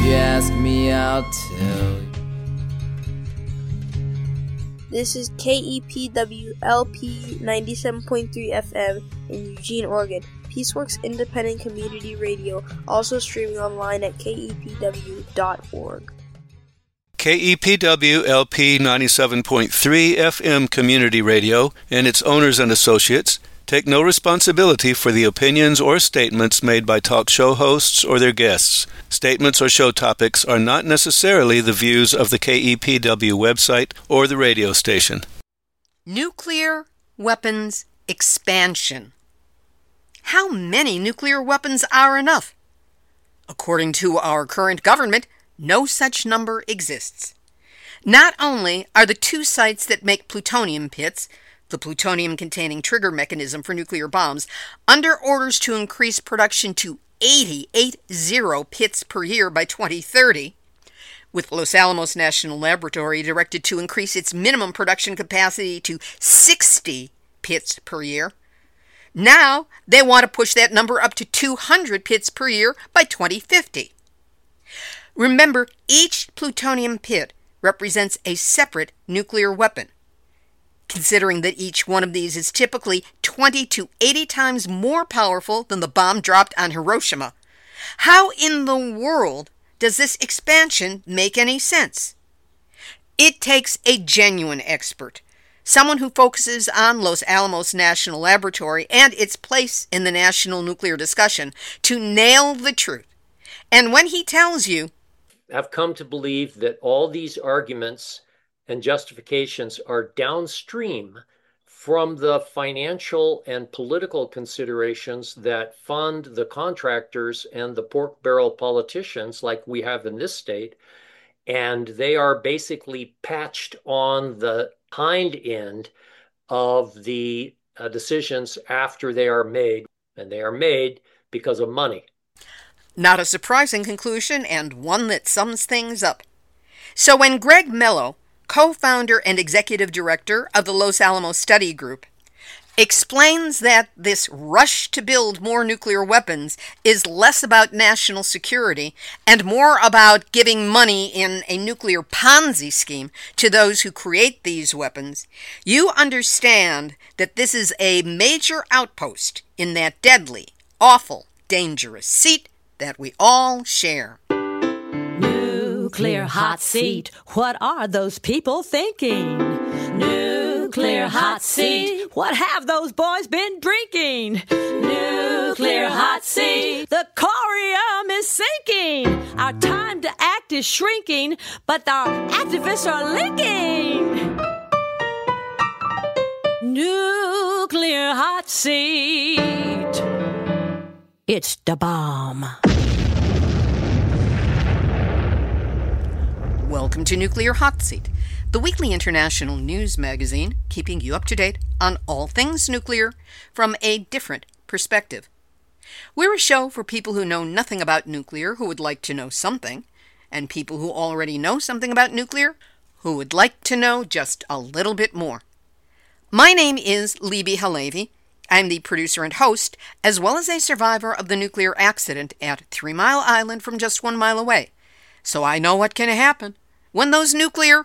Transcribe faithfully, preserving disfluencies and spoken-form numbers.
you ask me, I'll tell you. This is K E P W L P ninety-seven point three F M in Eugene, Oregon. Peaceworks Independent Community Radio, also streaming online at K E P W dot org. K E P W L P ninety-seven point three F M Community Radio and its owners and associates take no responsibility for the opinions or statements made by talk show hosts or their guests. Statements or show topics are not necessarily the views of the K E P W website or the radio station. Nuclear weapons expansion. How many nuclear weapons are enough? According to our current government, no such number exists. Not only are the two sites that make plutonium pits, the plutonium-containing trigger mechanism for nuclear bombs, under orders to increase production to eighty, eight zero pits per year by twenty thirty, with Los Alamos National Laboratory directed to increase its minimum production capacity to sixty pits per year. Now they want to push that number up to two hundred pits per year by twenty fifty. Remember, each plutonium pit represents a separate nuclear weapon. Considering that each one of these is typically twenty to eighty times more powerful than the bomb dropped on Hiroshima, how in the world does this expansion make any sense? It takes a genuine expert, someone who focuses on Los Alamos National Laboratory and its place in the national nuclear discussion, to nail the truth. And when he tells you, I've come to believe that all these arguments and justifications are downstream from the financial and political considerations that fund the contractors and the pork barrel politicians like we have in this state. And they are basically patched on the hind end of the uh, decisions after they are made. And they are made because of money. Not a surprising conclusion, and one that sums things up. So when Greg Mello, co-founder and executive director of the Los Alamos Study Group, explains that this rush to build more nuclear weapons is less about national security and more about giving money in a nuclear Ponzi scheme to those who create these weapons, you understand that this is a major outpost in that deadly, awful, dangerous seat that we all share. Nuclear hot seat, what are those people thinking? Nuclear hot seat, what have those boys been drinking? Nuclear hot seat, the corium is sinking. Our time to act is shrinking, but our activists are linking. Nuclear hot seat, it's the bomb. Welcome to Nuclear Hot Seat, the weekly international news magazine keeping you up to date on all things nuclear from a different perspective. We're a show for people who know nothing about nuclear who would like to know something, and people who already know something about nuclear who would like to know just a little bit more. My name is Libby Halevi. I'm the producer and host, as well as a survivor of the nuclear accident at Three Mile Island from just one mile away. So I know what can happen when those nuclear